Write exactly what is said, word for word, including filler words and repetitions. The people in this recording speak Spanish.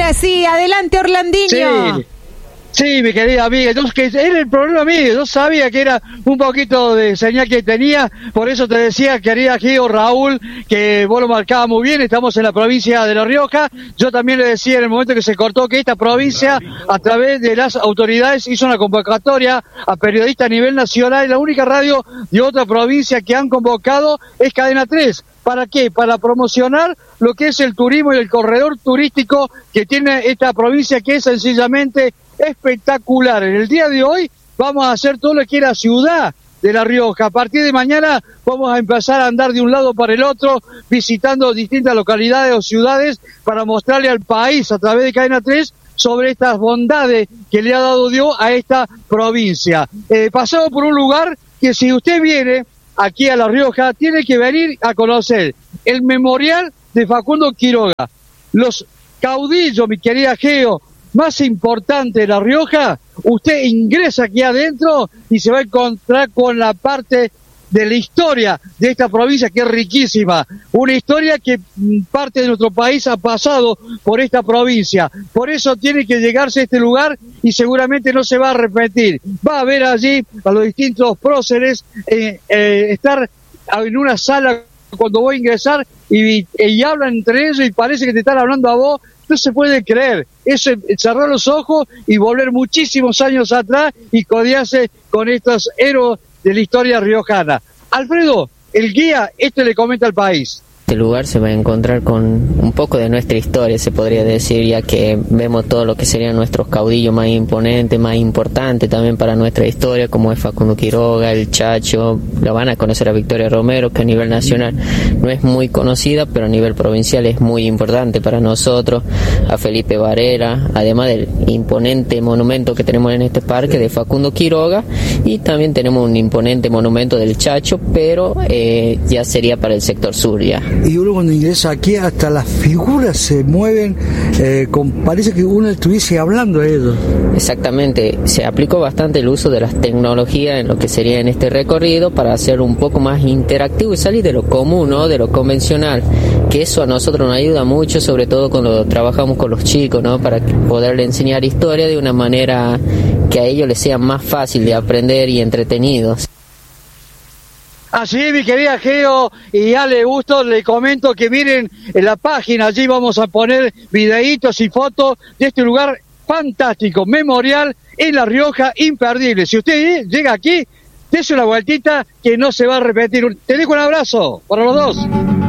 ahora sí, adelante Orlandinho. Sí. Sí, mi querida amiga, entonces que era el problema mío, yo sabía que era un poquito de señal que tenía, por eso te decía, querida Geo, Raúl, que vos lo marcabas muy bien, estamos en la provincia de La Rioja, yo también le decía en el momento que se cortó que esta provincia, a través de las autoridades, hizo una convocatoria a periodistas a nivel nacional, y la única radio de otra provincia que han convocado es Cadena tres. ¿Para qué? Para promocionar lo que es el turismo y el corredor turístico que tiene esta provincia, que es sencillamente espectacular. En el día de hoy vamos a hacer todo lo que es la ciudad de La Rioja. A partir de mañana vamos a empezar a andar de un lado para el otro, visitando distintas localidades o ciudades para mostrarle al país a través de Cadena tres sobre estas bondades que le ha dado Dios a esta provincia. Eh, pasamos por un lugar que si usted viene aquí a La Rioja, tiene que venir a conocer el memorial de Facundo Quiroga. Los caudillos, mi querida Geo, más importante de La Rioja, usted ingresa aquí adentro y se va a encontrar con la parte de la historia de esta provincia que es riquísima, una historia que parte de nuestro país ha pasado por esta provincia, por eso tiene que llegarse a este lugar y seguramente no se va a repetir, va a ver allí a los distintos próceres, eh, eh, estar en una sala cuando voy a ingresar y, y hablan entre ellos y parece que te están hablando a vos, no se puede creer, eso es cerrar los ojos y volver muchísimos años atrás y codearse con estos héroes de la historia riojana. Alfredo, el guía, esto le comenta al país. Este lugar se va a encontrar con un poco de nuestra historia, se podría decir, ya que vemos todo lo que serían nuestros caudillos más imponentes, más importantes también para nuestra historia, como es Facundo Quiroga, el Chacho. Lo van a conocer a Victoria Romero, que a nivel nacional no es muy conocida, pero a nivel provincial es muy importante para nosotros, a Felipe Varela, además del imponente monumento que tenemos en este parque de Facundo Quiroga, y también tenemos un imponente monumento del Chacho, pero eh, ya sería para el sector sur ya. Y uno cuando ingresa aquí hasta las figuras se mueven, eh, con, parece que uno estuviese hablando de ellos. Exactamente, se aplicó bastante el uso de las tecnologías en lo que sería en este recorrido para hacer un poco más interactivo y salir de lo común, ¿no? De lo convencional, que eso a nosotros nos ayuda mucho, sobre todo cuando trabajamos con los chicos, ¿no? Para poderle enseñar historia de una manera que a ellos les sea más fácil de aprender y entretenidos. Así es, mi querida Geo y Ale Gusto, le comento que miren en la página, allí vamos a poner videitos y fotos de este lugar fantástico, memorial en La Rioja, imperdible. Si usted llega aquí, dése una vueltita que no se va a repetir. Te dejo un abrazo para los dos.